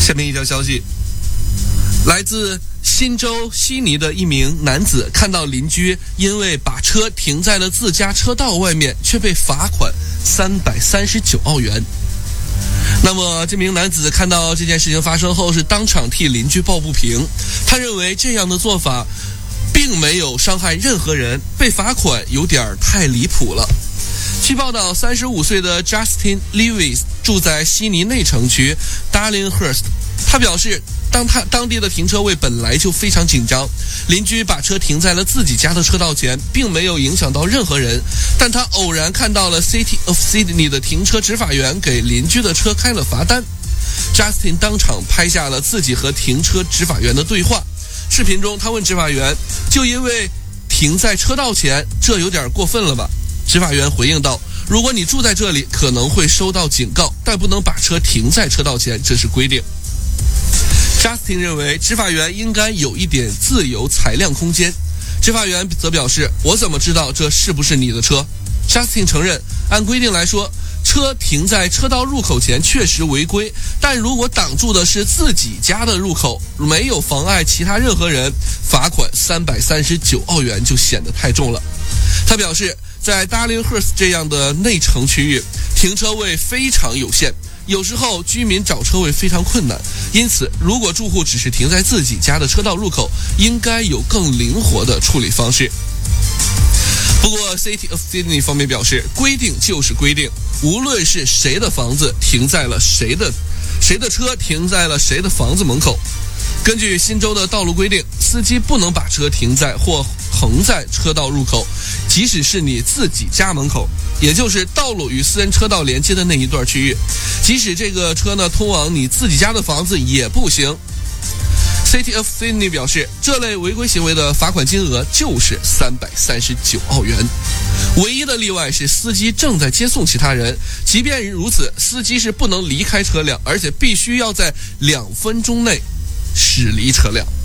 下面一条消息，来自新州悉尼的一名男子看到邻居因为把车停在了自家车道外面，却被罚款339澳元。那么这名男子看到这件事情发生后，是当场替邻居抱不平。他认为这样的做法并没有伤害任何人，被罚款有点太离谱了。据报道，35岁的 Justin Lewis 住在悉尼内城区 Darlinghurst。他表示，当地的停车位本来就非常紧张，邻居把车停在了自己家的车道前，并没有影响到任何人。但他偶然看到了 City of Sydney 的停车执法员给邻居的车开了罚单。Justin 当场拍下了自己和停车执法员的对话。视频中，他问执法员：“就因为停在车道前，这有点过分了吧？”执法员回应道：“如果你住在这里，可能会收到警告，但不能把车停在车道前，这是规定。” Justin 认为执法员应该有一点自由裁量空间。执法员则表示：“我怎么知道这是不是你的车？” Justin 承认，按规定来说，车停在车道入口前确实违规，但如果挡住的是自己家的入口，没有妨碍其他任何人，罚款339澳元就显得太重了。他表示，在 Darlinghurst 这样的内城区域，停车位非常有限，有时候居民找车位非常困难，因此如果住户只是停在自己家的车道入口，应该有更灵活的处理方式。不过 City of Sydney 方面表示，规定就是规定，无论是谁的房子停在了谁的车停在了谁的房子门口。根据新州的道路规定，司机不能把车停在或横在车道入口，即使是你自己家门口，也就是道路与私人车道连接的那一段区域，即使这个车呢通往你自己家的房子也不行。City of Sydney 表示，这类违规行为的罚款金额就是339澳元。唯一的例外是司机正在接送其他人，即便如此，司机是不能离开车辆，而且必须要在2分钟内驶离车辆。